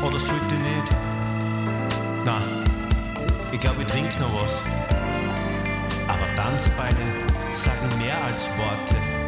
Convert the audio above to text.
Oder sollte ich nicht? Nein, ich glaube, ich trinke noch was. Aber Tanzbeine sagen mehr als Worte.